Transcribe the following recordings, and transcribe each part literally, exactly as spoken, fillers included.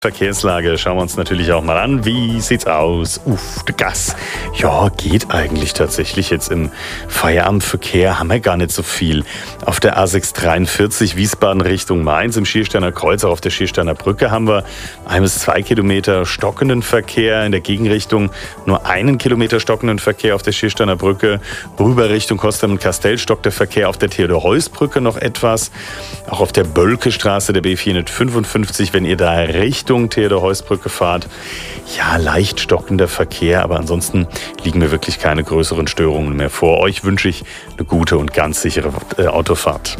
Verkehrslage schauen wir uns natürlich auch mal an. Wie sieht's aus? Uff, der Gas. Ja, geht eigentlich tatsächlich. Jetzt im Feierabendverkehr haben wir gar nicht so viel. Auf der A sechs dreiundvierzig Wiesbaden Richtung Mainz im Schiersteiner Kreuz, auch auf der Schiersteiner Brücke haben wir ein bis zwei Kilometer stockenden Verkehr. In der Gegenrichtung nur einen Kilometer stockenden Verkehr auf der Schiersteiner Brücke. Rüber Richtung Kostheim und Kastell stockt der Verkehr auf der Theodor-Heuss-Brücke noch etwas. Auch auf der Bölkestraße der B vierhundertfünfundfünfzig, wenn ihr da Richtung Theodor-Heuss-Brücke fahrt. Ja, leicht stockender Verkehr, aber ansonsten liegen mir wirklich keine größeren Störungen mehr vor. Euch wünsche ich eine gute und ganz sichere äh, Autofahrt.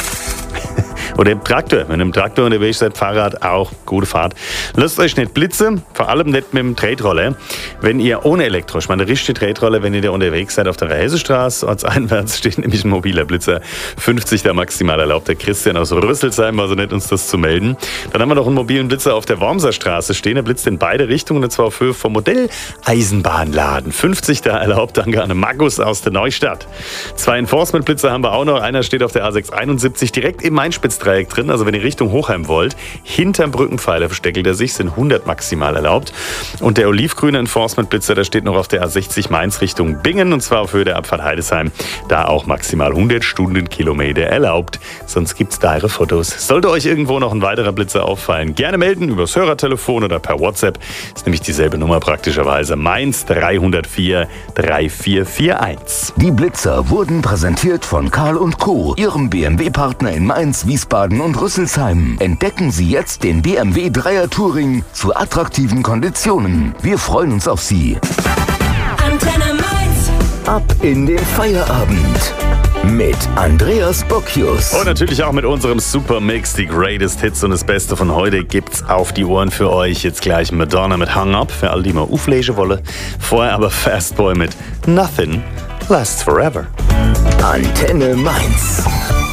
Oder im Traktor. Wenn ihr im Traktor unterwegs seid, Fahrrad, auch gute Fahrt. Lasst euch nicht blitzen, vor allem nicht mit dem Tretroller. Wenn ihr ohne Elektro, ich meine richtige Tretroller, wenn ihr da unterwegs seid auf der Hessestraße, ortseinwärts steht nämlich ein mobiler Blitzer, fünfzig da maximal erlaubt. Der Christian aus Rüsselsheim war so nett, uns das zu melden. Dann haben wir noch einen mobilen Blitzer auf der Wormser Straße stehen. Der blitzt in beide Richtungen, und zwar auf Höhe vom Modell Eisenbahnladen. fünfzig da erlaubt, danke an Magus aus der Neustadt. Zwei Enforcement-Blitzer haben wir auch noch. Einer steht auf der A sechs einundsiebzig direkt im Mainspitzdreieck drin, also wenn ihr Richtung Hochheim wollt. Hinterm Brückenpfeiler versteckelt er sich, sind hundert maximal erlaubt. Und der olivgrüne Enforcement-Blitzer, der steht noch auf der A sechzig Mainz Richtung Bingen, und zwar auf Höhe der Abfahrt Heidesheim. Da auch maximal hundert Stundenkilometer erlaubt. Sonst gibt's da eure Fotos. Sollte euch irgendwo noch ein weiterer Blitzer auffallen, gerne melden übers Hörertelefon oder per WhatsApp. Ist nämlich dieselbe Nummer praktischerweise. Mainz drei null vier drei vier vier eins. Die Blitzer wurden präsentiert von Karl und Co., ihrem B M W-Partner in Mainz, Wiesbaden und Rüsselsheim. Entdecken Sie jetzt den B M W Dreier Touring zu attraktiven Konditionen. Wir freuen uns auf Sie. Antenne Mainz. Ab in den Feierabend mit Andreas Bocchius. Und natürlich auch mit unserem Supermix, die Greatest Hits und das Beste von heute gibt's auf die Ohren für euch. Jetzt gleich Madonna mit Hung Up, für all die mal auflegen wollen. Vorher aber Fastboy mit Nothing Lasts Forever. Antenne Mainz.